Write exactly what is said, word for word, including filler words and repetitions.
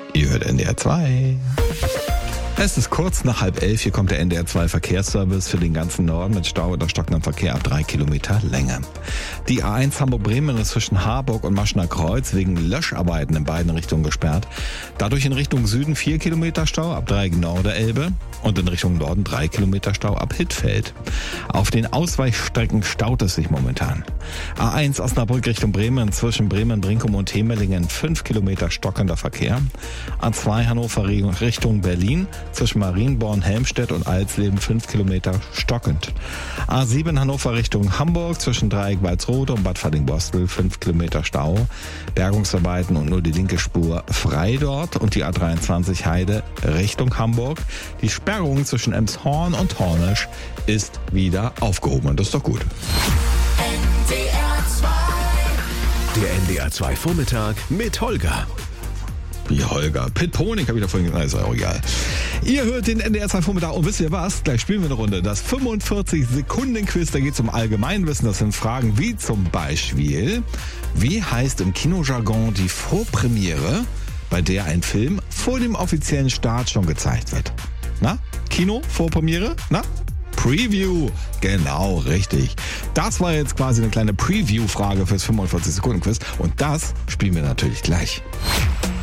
Ihr hört N D R zwei. Es ist kurz nach halb elf, hier kommt der N D R zwei Verkehrsservice für den ganzen Norden mit Stau oder stockendem Verkehr ab drei Kilometer Länge. Die A eins Hamburg-Bremen ist zwischen Harburg und Maschner Kreuz wegen Löscharbeiten in beiden Richtungen gesperrt. Dadurch in Richtung Süden vier Kilometer Stau ab Dreieck Norderelbe und in Richtung Norden drei Kilometer Stau ab Hittfeld. Auf den Ausweichstrecken staut es sich momentan. A eins Osnabrück Richtung Bremen zwischen Bremen-Brinkum und Hemelingen fünf Kilometer stockender Verkehr. A zwei Hannover Richtung Berlin zwischen Marienborn, Helmstedt und Alsleben fünf Kilometer stockend. A sieben Hannover Richtung Hamburg zwischen Dreieck Walsrode und Bad Falling-Bostel fünf Kilometer Stau. Bergungsarbeiten und nur die linke Spur frei dort und die A dreiundzwanzig Heide Richtung Hamburg. Die Sperrung zwischen Emshorn und Hornisch ist wieder aufgehoben und das ist doch gut. N D R zwei. Der N D R zwei Vormittag mit Holger. Wie Holger. Pitponik habe ich da vorhin gesagt, ist auch egal. Ihr hört den N D R zwei Vormittag und wisst ihr was? Gleich spielen wir eine Runde. Das fünfundvierzig Sekunden Quiz, da geht es um Allgemeinwissen. Das sind Fragen wie zum Beispiel, wie heißt im Kinojargon die Vorpremiere, bei der ein Film vor dem offiziellen Start schon gezeigt wird? Na? Kino, Vorpremiere? Na? Preview. Genau, richtig. Das war jetzt quasi eine kleine Preview-Frage fürs fünfundvierzig Sekunden Quiz und das spielen wir natürlich gleich.